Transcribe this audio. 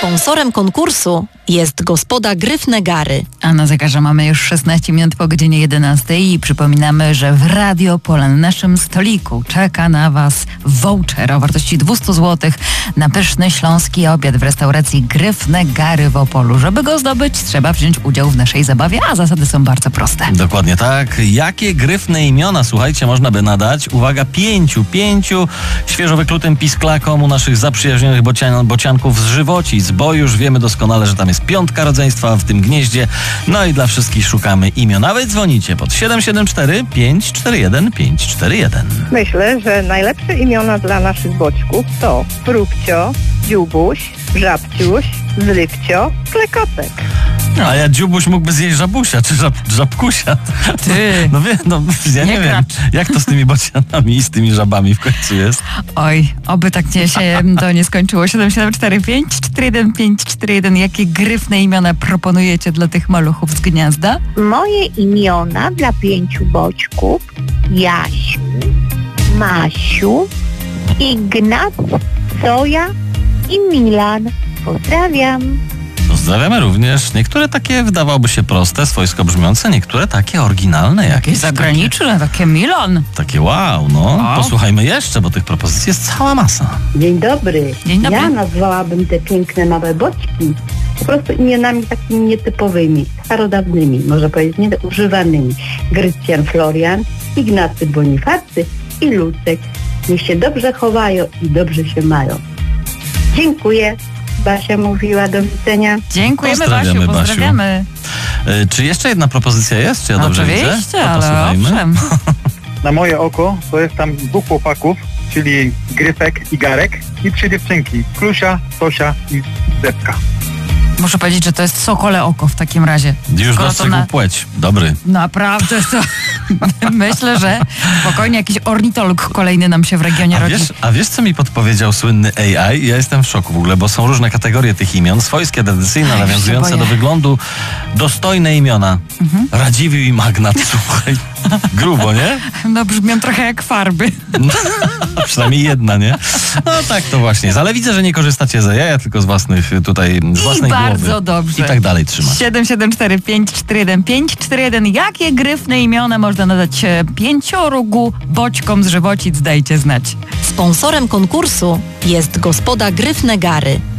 Sponsorem konkursu jest Gospoda Gryfne Gary. A na zegarze mamy już 16 minut po godzinie 11 i przypominamy, że w Radio Pole na naszym stoliku czeka na Was voucher o wartości 200 zł na pyszny śląski obiad w restauracji Gryfne Gary w Opolu. Żeby go zdobyć, trzeba wziąć udział w naszej zabawie, a zasady są bardzo proste. Dokładnie tak. Jakie gryfne imiona, słuchajcie, można by nadać? Uwaga, pięciu świeżo wyklutym pisklakom u naszych zaprzyjaźnionych bocianków z Żywocic, bo już wiemy doskonale, że tam jest 5 rodzeństwa w tym gnieździe. No i dla wszystkich szukamy imion. A wy dzwonicie pod 774 541 541. Myślę, że najlepsze imiona dla naszych boczków to Frukcio, Dziubuś, Żabciuś, Zrywcio, Klekotek. A ja Dziubuś mógłby zjeść Żabusia czy Żabkusia. Ty. Ja nie wiem, jak to z tymi bocianami i z tymi żabami w końcu jest. Oj, oby tak się to nie skończyło. 7745 41541. Jakie gryfne imiona proponujecie dla tych maluchów z gniazda? Moje imiona dla 5 boczków: Jasiu, Masiu, Ignat, Zoja i Milan. Pozdrawiam. Pozdrawiamy również. Niektóre takie wydawałoby się proste, swojsko brzmiące, niektóre takie oryginalne jakieś. Zagraniczne, takie Milan. Takie wow, no. Posłuchajmy jeszcze, bo tych propozycji jest cała masa. Dzień dobry. Dzień dobry. Ja nazwałabym te piękne małe boczki po prostu imionami takimi nietypowymi, starodawnymi, można powiedzieć nieużywanymi. Grycjan Florian, Ignacy Bonifacy i Lucek. Niech się dobrze chowają i dobrze się mają. Dziękuję. Basia mówiła, do widzenia. Dziękujemy, Basiu, pozdrawiamy. Czy jeszcze jedna propozycja jest? Czy ja dobrze widzę? Oczywiście, ale owszem. Na moje oko to jest tam 2 chłopaków, czyli Gryfek i Garek, i 3 dziewczynki, Klusia, Tosia i Zepka. Muszę powiedzieć, że to jest sokole oko w takim razie. Już dostrzegł płeć. Dobry. Naprawdę to myślę, że spokojnie jakiś ornitolog kolejny nam się w regionie rodzi. A wiesz, co mi podpowiedział słynny AI? Ja jestem w szoku w ogóle, bo są różne kategorie tych imion. Swojskie, tradycyjne, nawiązujące do wyglądu. Dostojne imiona. Radziwiłł i Magnat, słuchaj. Grubo, nie? No brzmią trochę jak farby. No, przynajmniej jedna, nie? No tak to właśnie jest. Ale widzę, że nie korzystacie z AI, tylko z własnych tutaj, z własnej głowy. Bardzo dobrze. I tak dalej trzymać. 774 541 541. Jakie gryfne imiona można nadać 5 boczkom z Żywocic? Dajcie znać. Sponsorem konkursu jest Gospoda Gryfne Gary.